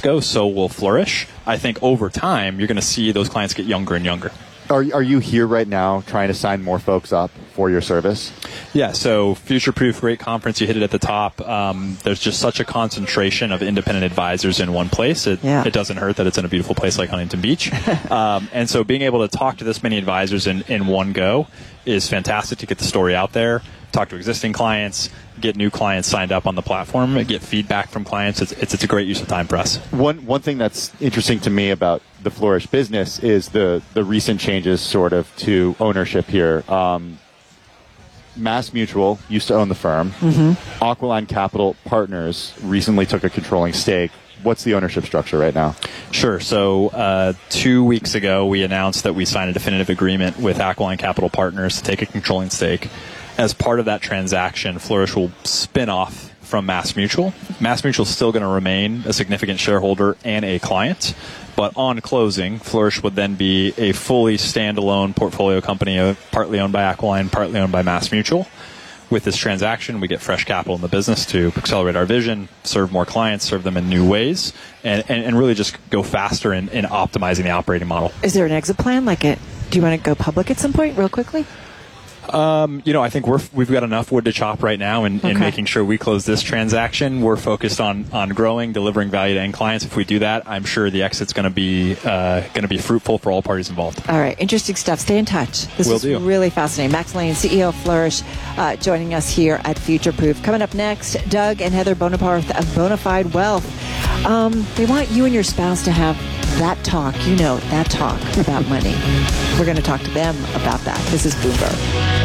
go, so will Flourish. I think over time, you're going to see those clients get younger and younger. Are you here right now trying to sign more folks up for your service? Yeah, so Future Proof, great conference. You hit it at the top. There's just such a concentration of independent advisors in one place. It doesn't hurt that it's in a beautiful place like Huntington Beach. And so being able to talk to this many advisors in one go is fantastic to get the story out there, talk to existing clients, get new clients signed up on the platform, get feedback from clients. It's a great use of time for us. One thing that's interesting to me about the Flourish business is the recent changes sort of to ownership here. Mass Mutual used to own the firm. Mm-hmm. Aquiline Capital Partners recently took a controlling stake. What's the ownership structure right now? Sure. So 2 weeks ago, we announced that we signed a definitive agreement with Aquiline Capital Partners to take a controlling stake. As part of that transaction, Flourish will spin off from Mass Mutual. Mass Mutual is still going to remain a significant shareholder and a client, but on closing, Flourish would then be a fully standalone portfolio company, partly owned by Aquiline, partly owned by Mass Mutual. With this transaction, we get fresh capital in the business to accelerate our vision, serve more clients, serve them in new ways, and really just go faster in optimizing the operating model. Is there an exit plan? Do you want to go public at some point real quickly? I think we've got enough wood to chop right now in making sure we close this transaction. We're focused on growing, delivering value to end clients. If we do that, I'm sure the exit's going to be fruitful for all parties involved. All right. Interesting stuff. Stay in touch. This is really fascinating. Max Lane, CEO of Flourish, joining us here at Future Proof. Coming up next, Doug and Heather Bonaparte of Bonafide Wealth. They want you and your spouse to have that talk about money. We're going to talk to them about that. This is Bloomberg.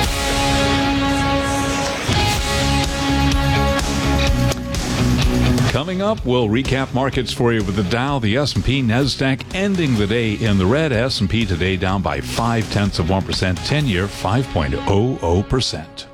Coming up, we'll recap markets for you with the Dow, the S&P, NASDAQ ending the day in the red. S&P today down by 0.5%, 10-year 5.00%.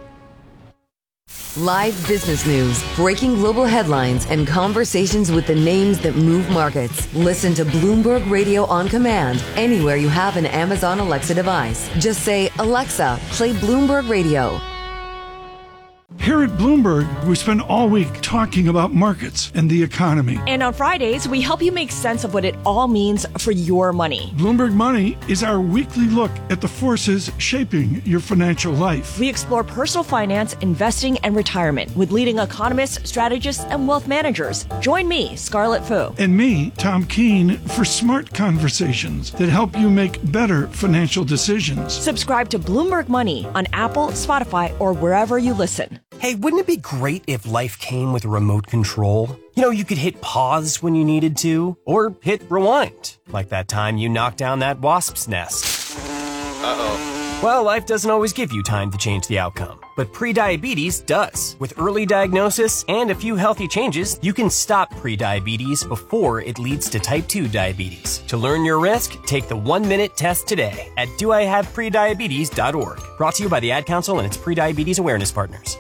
Live business news, breaking global headlines, and conversations with the names that move markets. Listen to Bloomberg Radio on command anywhere you have an Amazon Alexa device. Just say, Alexa, play Bloomberg Radio. Here at Bloomberg, we spend all week talking about markets and the economy. And on Fridays, we help you make sense of what it all means for your money. Bloomberg Money is our weekly look at the forces shaping your financial life. We explore personal finance, investing, and retirement with leading economists, strategists, and wealth managers. Join me, Scarlett Fu. And me, Tom Keene, for smart conversations that help you make better financial decisions. Subscribe to Bloomberg Money on Apple, Spotify, or wherever you listen. Hey, wouldn't it be great if life came with a remote control? You could hit pause when you needed to, or hit rewind, like that time you knocked down that wasp's nest. Uh-oh. Well, life doesn't always give you time to change the outcome, but prediabetes does. With early diagnosis and a few healthy changes, you can stop prediabetes before it leads to type 2 diabetes. To learn your risk, take the 1-minute test today at doihaveprediabetes.org. Brought to you by the Ad Council and its prediabetes awareness partners.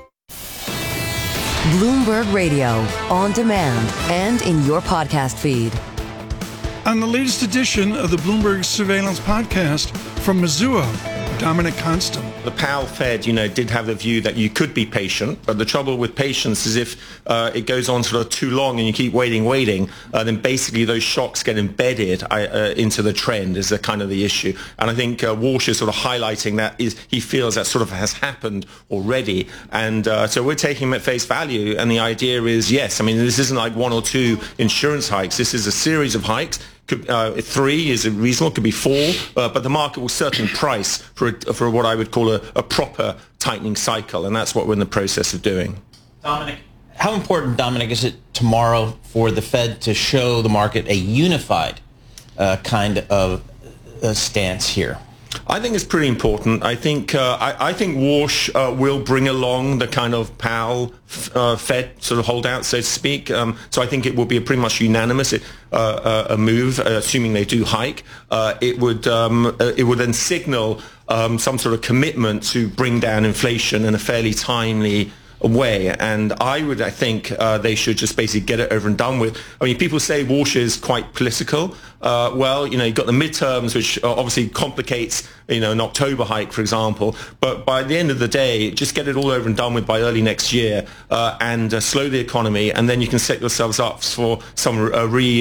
Bloomberg Radio, on demand and in your podcast feed. On the latest edition of the Bloomberg Surveillance Podcast from Missoula, Dominic Constant. The Powell Fed, did have the view that you could be patient, but the trouble with patience is if it goes on sort of too long and you keep waiting, then basically those shocks get embedded into the trend is the kind of the issue. And I think Walsh is sort of highlighting that he feels that sort of has happened already. And so we're taking him at face value. And the idea is, yes, this isn't like 1 or 2 insurance hikes. This is a series of hikes. 3 is reasonable, could be 4, but the market will certainly price for what I would call a proper tightening cycle, and that's what we're in the process of doing. Dominic, how important, is it tomorrow for the Fed to show the market a unified kind of stance here? I think it's pretty important. I think Walsh will bring along the kind of Powell Fed sort of holdout, so to speak. So I think it will be a pretty much unanimous a move, assuming they do hike. It would then signal some sort of commitment to bring down inflation in a fairly timely way, and I think they should just basically get it over and done with. People say Walsh is quite political. You've got the midterms, which obviously complicates, an October hike, for example. But by the end of the day, just get it all over and done with by early next year, and slow the economy, and then you can set yourselves up for some